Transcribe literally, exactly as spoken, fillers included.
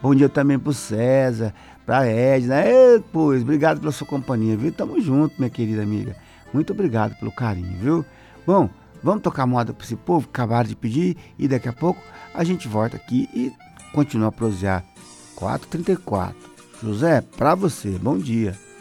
Bom dia também pro César, pra Edna. É, pois, obrigado pela sua companhia, viu? Tamo junto, minha querida amiga. Muito obrigado pelo carinho, viu? Bom, vamos tocar moda pra esse povo que acabaram de pedir e daqui a pouco a gente volta aqui e continua a prosear. quatro e trinta e quatro. José, pra você, bom dia.